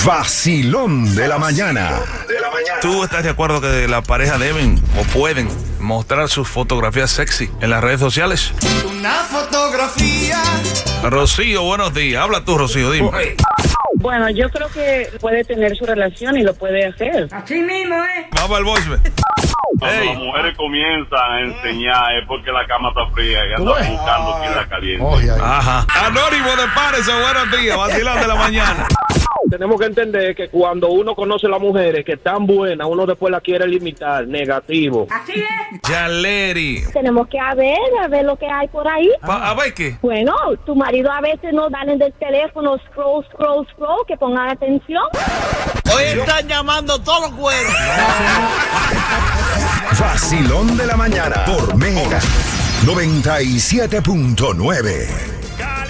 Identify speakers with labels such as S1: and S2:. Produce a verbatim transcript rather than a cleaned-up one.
S1: Vacilón de la mañana.
S2: ¿Tú estás de acuerdo que la pareja deben o pueden mostrar sus fotografías sexy en las redes sociales?
S3: Una fotografía.
S2: Rocío, buenos días. Habla tú, Rocío, dime.
S4: Bueno, yo creo que puede tener su relación y lo puede hacer.
S5: Así mismo, ¿eh?
S2: Vamos al voicemail.
S6: Cuando
S2: Hey.
S6: las mujeres comienzan a enseñar es porque la cama está fría y andan buscando quien la caliente.
S7: Oye, ahí.
S2: Ajá. Anónimo de Pares, buenos días. Vacilón de la mañana.
S8: Tenemos que entender que cuando uno conoce a las mujeres que están buenas, uno después la quiere limitar, negativo.
S5: Así es.
S2: Yaleri.
S9: Tenemos que a ver, a ver lo que hay por ahí.
S2: Pa- A ver qué.
S9: Bueno, tu marido a veces no dan del teléfono, scroll, scroll, scroll, que pongan atención.
S3: Hoy están llamando todos los cueros.
S1: Vacilón de la mañana por Mega noventa y siete punto nueve.